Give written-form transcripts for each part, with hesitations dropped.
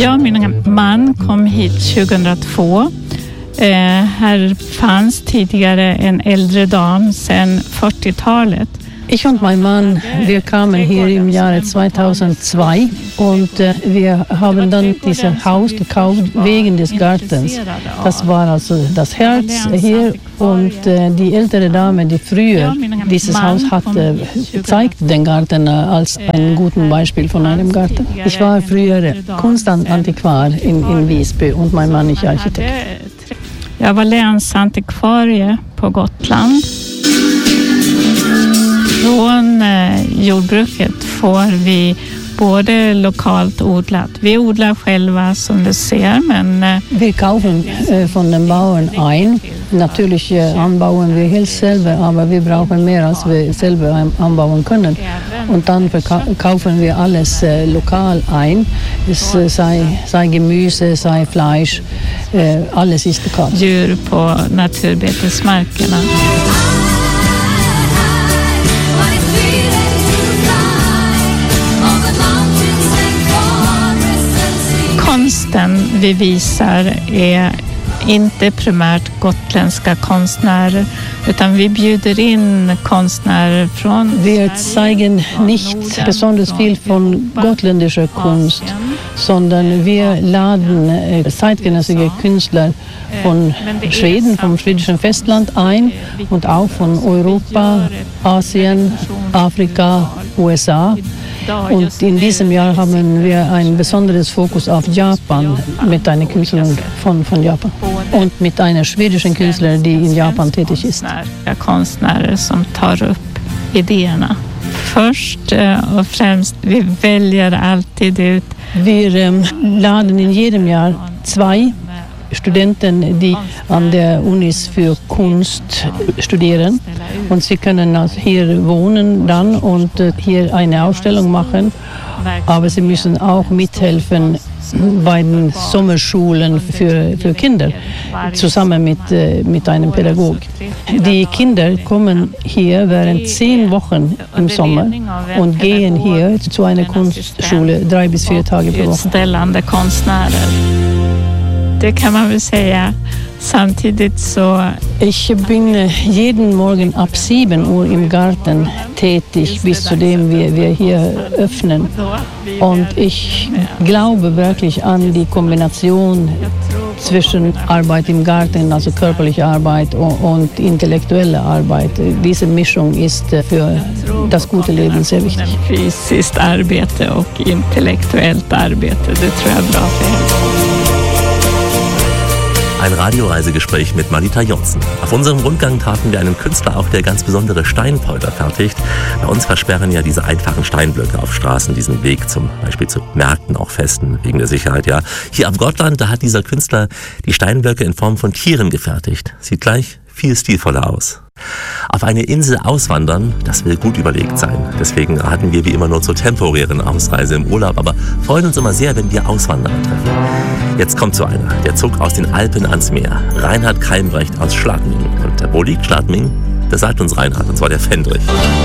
Ja, min man kom hit 2002. Här fanns tidigare en äldre dam sedan 40-talet. Ich und mein Mann, wir kamen hier im Jahre 2002 und wir haben dann dieses Haus gekauft wegen des Gartens. Das war also das Herz hier und die ältere Dame, die früher dieses Haus hatte, zeigte den Garten als ein gutes Beispiel von einem Garten. Ich war früher Kunstantikvar in Visby und mein Mann ist Architekt. Jag var länsantikvarie på Gotland. Från jordbruket får vi både lokalt odlat. Vi odlar själva som du ser, men... Wir kaufen von den Bauern ein. Natürlich anbauen wir helt selber, aber wir brauchen mehr, als wir selber anbauen können. Und dann kaufen wir alles lokal ein. Es sei Gemüse, sei Fleisch, alles ist lokal. Djur på naturbetesmarkerna. Konsten vi visar är inte primärt gotländska konstnärer, utan vi bjuder in konstnärer från... Wir zeigen nicht besonders viel von gotländischer Kunst, sondern wir laden zeitgenössische Künstler von Schweden, vom schwedischen Festland ein und auch von Europa, Asien, Afrika, USA. Und in diesem Jahr haben wir ein besonderes Fokus auf Japan mit einer Künstlerin von Japan und mit einer schwedischen Künstlerin, die in Japan tätig ist. Konstnärer som tar upp idéerna. Först och främst, vi väljer alltid ut. Wir laden in jedem Jahr 2 Studenten, die an der Unis für Kunst studieren. Und sie können also hier wohnen dann und hier eine Ausstellung machen. Aber sie müssen auch mithelfen bei den Sommerschulen für Kinder, zusammen mit einem Pädagog. Die Kinder kommen hier während 10 Wochen im Sommer und gehen hier zu einer Kunstschule 3 bis 4 Tage pro Woche. Det kan man väl säga. Samtidigt så... Ich bin jeden Morgen ab 7 Uhr im Garten tätig, bis zu dem wir hier öffnen. Und ich glaube wirklich an die Kombination zwischen Arbeit im Garten, also körperliche Arbeit und intellektuelle Arbeit. Diese Mischung ist für das gute Leben sehr wichtig. Fysiskt arbete och intellektuellt arbete, det tror jag är bra för hälsan. Ein Radioreisegespräch mit Marita Johnsen. Auf unserem Rundgang trafen wir einen Künstler auf, der ganz besondere Steinpolder fertigt. Bei uns versperren ja diese einfachen Steinblöcke auf Straßen diesen Weg zum Beispiel zu Märkten, auch Festen, wegen der Sicherheit. Ja. Hier auf Gotland, da hat dieser Künstler die Steinblöcke in Form von Tieren gefertigt. Sieht gleich viel stilvoller aus. Auf eine Insel auswandern, das will gut überlegt sein. Deswegen hatten wir wie immer nur zur temporären Ausreise im Urlaub, aber freuen uns immer sehr, wenn wir Auswanderer treffen. Jetzt kommt so einer, der zog aus den Alpen ans Meer. Reinhard Keimbrecht aus Schladming. Und wo liegt Schladming? Das sagt uns Reinhard, und zwar der Fendrich.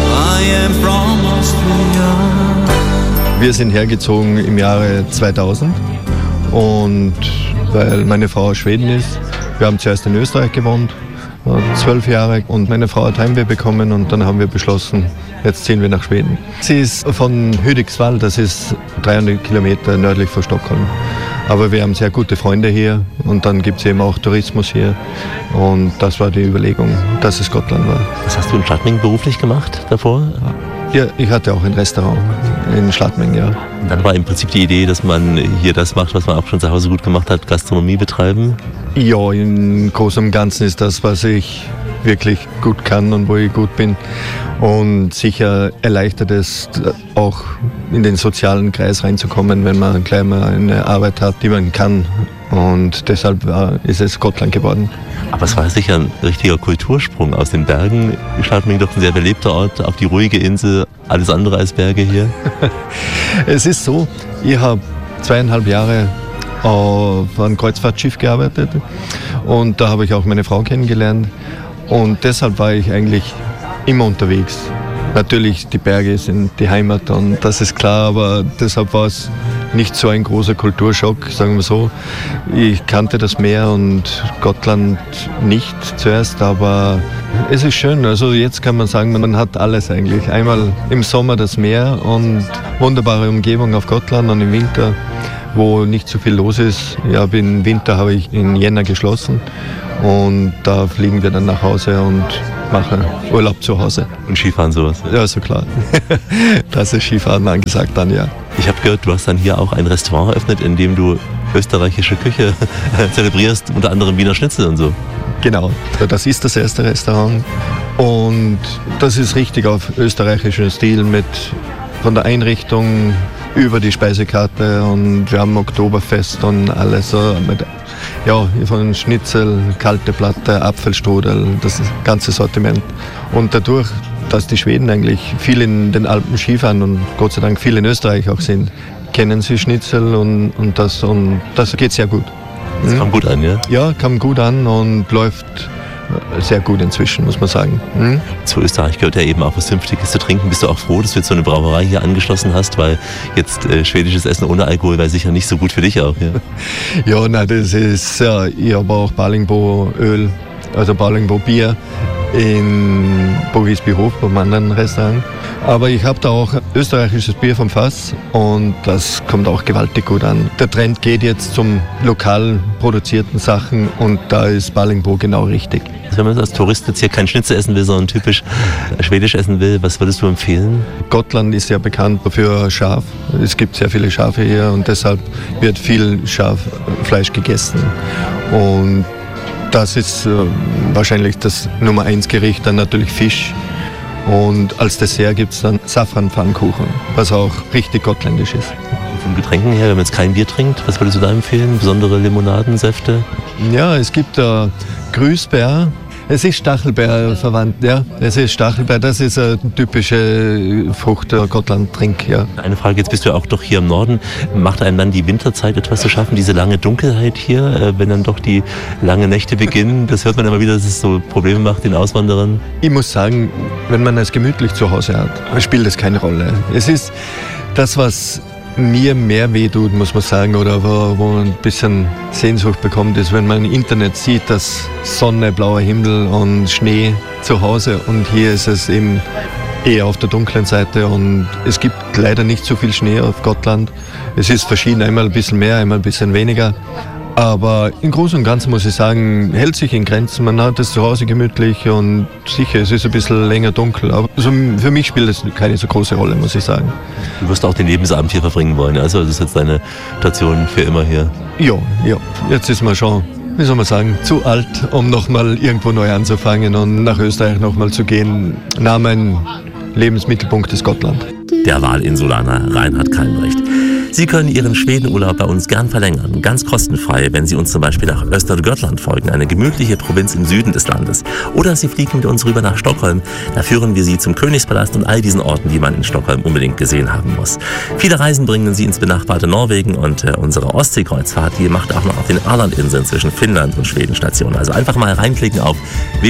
Wir sind hergezogen im Jahre 2000 und weil meine Frau aus Schweden ist. Wir haben zuerst in Österreich gewohnt, 12 Jahre, und meine Frau hat Heimweh bekommen und dann haben wir beschlossen, jetzt ziehen wir nach Schweden. Sie ist von Hudiksvall, das ist 300 Kilometer nördlich von Stockholm. Aber wir haben sehr gute Freunde hier und dann gibt es eben auch Tourismus hier und das war die Überlegung, dass es Gotland war. Was hast du in Schladming beruflich gemacht davor? Ja, ich hatte auch ein Restaurant in Schladming, ja. Und dann war im Prinzip die Idee, dass man hier das macht, was man auch schon zu Hause gut gemacht hat, Gastronomie betreiben? Ja, im Großen und Ganzen ist das, was ich wirklich gut kann und wo ich gut bin. Und sicher erleichtert es auch in den sozialen Kreis reinzukommen, wenn man gleich mal eine Arbeit hat, die man kann. Und deshalb ist es Gotland geworden. Aber es war sicher ein richtiger Kultursprung aus den Bergen. Schladming doch ein sehr belebter Ort, auf die ruhige Insel, alles andere als Berge hier. Es ist so, ich habe 2,5 Jahre auf einem Kreuzfahrtschiff gearbeitet und da habe ich auch meine Frau kennengelernt und deshalb war ich eigentlich immer unterwegs. Natürlich, die Berge sind die Heimat und das ist klar, aber deshalb war es nicht so ein großer Kulturschock, sagen wir so. Ich kannte das Meer und Gotland nicht zuerst, aber es ist schön. Also jetzt kann man sagen, man hat alles eigentlich. Einmal im Sommer das Meer und wunderbare Umgebung auf Gotland und im Winter, wo nicht so viel los ist. Ja, im Winter habe ich in Jänner geschlossen und da fliegen wir dann nach Hause und machen Urlaub zu Hause. Und Skifahren sowas? Ja, so klar. Das ist Skifahren angesagt dann, ja. Ich habe gehört, du hast dann hier auch ein Restaurant eröffnet, in dem du österreichische Küche zelebrierst, unter anderem Wiener Schnitzel und so. Genau, das ist das erste Restaurant und das ist richtig auf österreichischen Stil mit von der Einrichtung über die Speisekarte und wir haben Oktoberfest und alles so mit, ja, von Schnitzel, kalte Platte, Apfelstrudel, das ganze Sortiment. Und dadurch, dass die Schweden eigentlich viel in den Alpen Skifahren und Gott sei Dank viel in Österreich auch sind, kennen sie Schnitzel und das geht sehr gut. Das kam gut an, ja? Ja, kam gut an und läuft sehr gut inzwischen, muss man sagen. Zu Österreich gehört ja eben auch was Vernünftiges zu trinken. Bist du auch froh, dass du jetzt so eine Brauerei hier angeschlossen hast? Weil jetzt schwedisches Essen ohne Alkohol wäre sicher nicht so gut für dich auch. Ja, ja, nein, das ist, ja, ich habe auch Balingbo Öl, also Balingbo Bier in Bogisbyhof, beim anderen Restaurant. Aber ich habe da auch österreichisches Bier vom Fass und das kommt auch gewaltig gut an. Der Trend geht jetzt zum lokal produzierten Sachen und da ist Balingbo genau richtig. Also wenn man als Tourist jetzt hier kein Schnitzel essen will, sondern typisch schwedisch essen will, was würdest du empfehlen? Gotland ist ja bekannt für Schaf. Es gibt sehr viele Schafe hier und deshalb wird viel Schaffleisch gegessen. Und das ist wahrscheinlich das Nummer 1 Gericht, dann natürlich Fisch. Und als Dessert gibt es dann Safranpfannkuchen, was auch richtig gottländisch ist. Von Getränken her, wenn man jetzt kein Bier trinkt, was würdest du da empfehlen? Besondere Limonaden, Säfte? Ja, es gibt Grüßbär. Es ist Stachelbeer verwandt, ja. Es ist Stachelbeer, das ist eine typische Frucht der Gotland-Trink, ja. Eine Frage, jetzt bist du ja auch doch hier im Norden. Macht einem dann die Winterzeit etwas zu schaffen, diese lange Dunkelheit hier, wenn dann doch die langen Nächte beginnen? Das hört man immer wieder, dass es so Probleme macht den Auswanderern. Ich muss sagen, wenn man es gemütlich zu Hause hat, spielt das keine Rolle. Es ist das, was mir mehr wehtut, muss man sagen, oder wo man ein bisschen Sehnsucht bekommt, ist, wenn man im Internet sieht, dass Sonne, blauer Himmel und Schnee zu Hause und hier ist es eben eher auf der dunklen Seite und es gibt leider nicht so viel Schnee auf Gotland. Es ist verschieden, einmal ein bisschen mehr, einmal ein bisschen weniger. Aber im Großen und Ganzen muss ich sagen, hält sich in Grenzen. Man hat es zu Hause gemütlich und sicher, es ist ein bisschen länger dunkel. Aber also für mich spielt es keine so große Rolle, muss ich sagen. Du wirst auch den Lebensabend hier verbringen wollen, also das ist jetzt deine Station für immer hier? Ja. Jetzt ist man schon, wie soll man sagen, zu alt, um nochmal irgendwo neu anzufangen und nach Österreich nochmal zu gehen. Mein Lebensmittelpunkt ist Gotland. Der Wahlinsulaner Reinhard Kalmbrecht. Sie können Ihren Schwedenurlaub bei uns gern verlängern, ganz kostenfrei, wenn Sie uns zum Beispiel nach Östergötland folgen, eine gemütliche Provinz im Süden des Landes. Oder Sie fliegen mit uns rüber nach Stockholm, da führen wir Sie zum Königspalast und all diesen Orten, die man in Stockholm unbedingt gesehen haben muss. Viele Reisen bringen Sie ins benachbarte Norwegen und unsere Ostseekreuzfahrt, die macht auch noch auf den Ålandinseln zwischen Finnland und Schweden Station. Also einfach mal reinklicken auf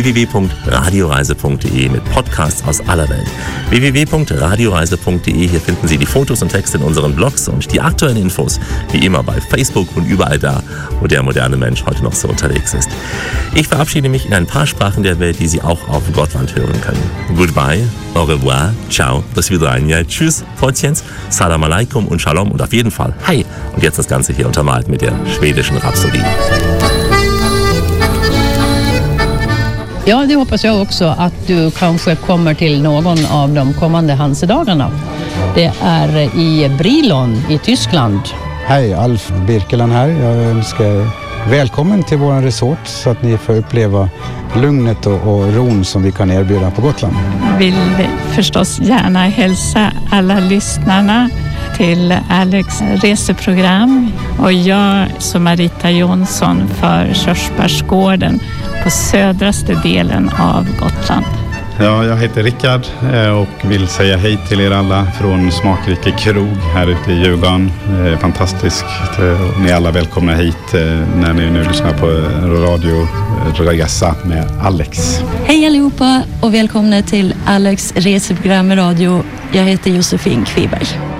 www.radioreise.de mit Podcasts aus aller Welt. www.radioreise.de, hier finden Sie die Fotos und Texte in unseren Blogs und die aktuellen Infos, wie immer bei Facebook und überall da, wo der moderne Mensch heute noch so unterwegs ist. Ich verabschiede mich in ein paar Sprachen der Welt, die Sie auch auf Gotland hören können. Goodbye, au revoir, ciao, do svidania, tschüss, fortjens, salam alaikum und shalom und auf jeden Fall hi. Und jetzt das Ganze hier untermalt mit der schwedischen Rhapsodie. Ja, det hoppas jag också att du kanske kommer till någon av de kommande Hansedagarna. Det är i Brilon i Tyskland. Hej, Alf Birkeland här. Jag önskar er välkommen till vår resort så att ni får uppleva lugnet och ron som vi kan erbjuda på Gotland. Vill förstås gärna hälsa alla lyssnarna till Alex reseprogram och jag som Marita Jonsson för Körsbärsgården på södraste delen av Gotland. Ja, jag heter Rickard och vill säga hej till er alla från Smakrike krog här ute i Djurgården. Fantastiskt. Ni är alla välkomna hit när ni nu lyssnar på Radio Resa med Alex. Hej allihopa och välkomna till Alex reseprogram med radio. Jag heter Josefin Kviberg.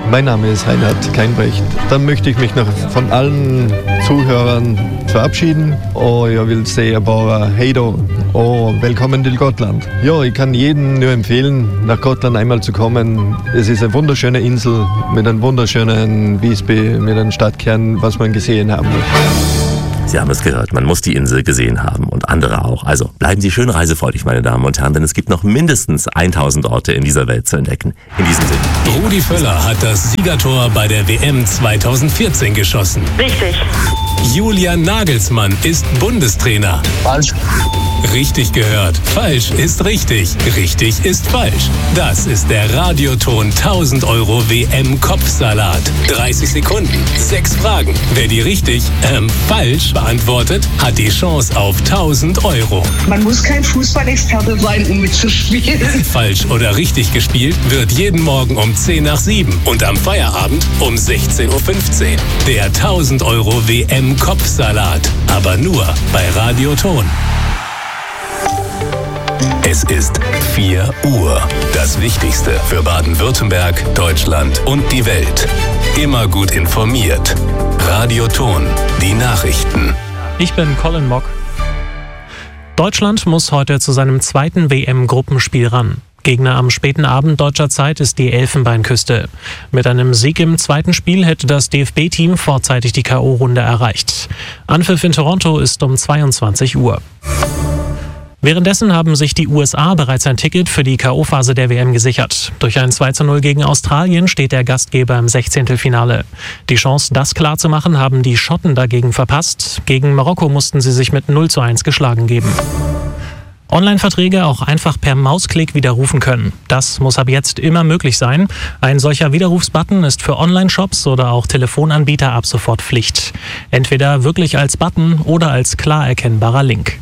Mein Name ist Reinhard Keinbrecht. Dann möchte ich mich noch von allen Zuhörern verabschieden. Jag vill säga bara hej då och välkommen till Gotland. Ja, ich kann jedem nur empfehlen, nach Gotland einmal zu kommen. Es ist eine wunderschöne Insel mit einem wunderschönen Visby, mit einem Stadtkern, was man gesehen haben muss. Sie haben es gehört, man muss die Insel gesehen haben und andere auch. Also bleiben Sie schön reisefreudig, meine Damen und Herren, denn es gibt noch mindestens 1000 Orte in dieser Welt zu entdecken. In diesem Sinne. Rudi Völler hat das Siegertor bei der WM 2014 geschossen. Richtig. Julian Nagelsmann ist Bundestrainer. Falsch. Richtig gehört. Falsch ist richtig. Richtig ist falsch. Das ist der Radioton 1000 € WM-Kopfsalat. 30 Sekunden, 6 Fragen. Wer die richtig, falsch beantwortet, hat die Chance auf 1000 €. Man muss kein Fußballexperte sein, um mitzuspielen. Falsch oder richtig gespielt wird jeden Morgen um 10 nach 7 und am Feierabend um 16:15 Uhr. Der 1000 € WM-Kopfsalat. Aber nur bei Radioton. Es ist 4 Uhr. Das Wichtigste für Baden-Württemberg, Deutschland und die Welt. Immer gut informiert. Radioton. Die Nachrichten. Ich bin Colin Mock. Deutschland muss heute zu seinem zweiten WM-Gruppenspiel ran. Gegner am späten Abend deutscher Zeit ist die Elfenbeinküste. Mit einem Sieg im zweiten Spiel hätte das DFB-Team vorzeitig die K.O.-Runde erreicht. Anpfiff in Toronto ist um 22 Uhr. Währenddessen haben sich die USA bereits ein Ticket für die K.O.-Phase der WM gesichert. Durch ein 2:0 gegen Australien steht der Gastgeber im 16. Die Chance, das klarzumachen, haben die Schotten dagegen verpasst. Gegen Marokko mussten sie sich mit 0:1 geschlagen geben. Online-Verträge auch einfach per Mausklick widerrufen können. Das muss ab jetzt immer möglich sein. Ein solcher Widerrufsbutton ist für Online-Shops oder auch Telefonanbieter ab sofort Pflicht. Entweder wirklich als Button oder als klar erkennbarer Link.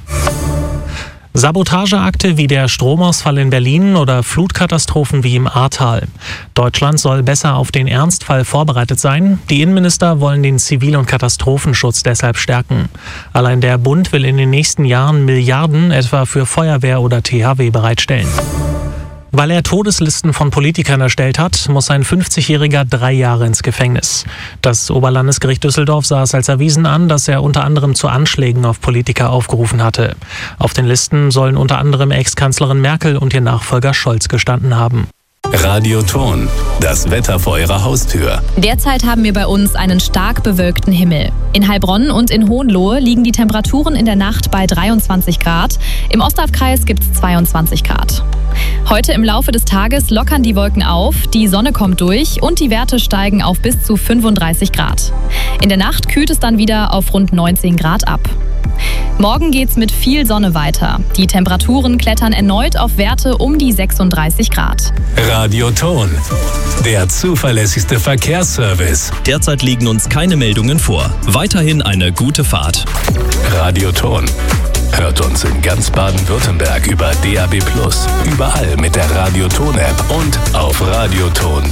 Sabotageakte wie der Stromausfall in Berlin oder Flutkatastrophen wie im Ahrtal. Deutschland soll besser auf den Ernstfall vorbereitet sein. Die Innenminister wollen den Zivil- und Katastrophenschutz deshalb stärken. Allein der Bund will in den nächsten Jahren Milliarden etwa für Feuerwehr oder THW bereitstellen. Weil er Todeslisten von Politikern erstellt hat, muss ein 50-Jähriger 3 Jahre ins Gefängnis. Das Oberlandesgericht Düsseldorf sah es als erwiesen an, dass er unter anderem zu Anschlägen auf Politiker aufgerufen hatte. Auf den Listen sollen unter anderem Ex-Kanzlerin Merkel und ihr Nachfolger Scholz gestanden haben. Radioton. Das Wetter vor Ihrer Haustür. Derzeit haben wir bei uns einen stark bewölkten Himmel. In Heilbronn und in Hohenlohe liegen die Temperaturen in der Nacht bei 23 Grad. Im Ostafkreis gibt es 22 Grad. Heute im Laufe des Tages lockern die Wolken auf, die Sonne kommt durch und die Werte steigen auf bis zu 35 Grad. In der Nacht kühlt es dann wieder auf rund 19 Grad ab. Morgen geht's mit viel Sonne weiter. Die Temperaturen klettern erneut auf Werte um die 36 Grad. Radioton. Der zuverlässigste Verkehrsservice. Derzeit liegen uns keine Meldungen vor. Weiterhin eine gute Fahrt. Radioton. Hört uns in ganz Baden-Württemberg über DAB+, überall mit der Radioton-App und auf radioton.de.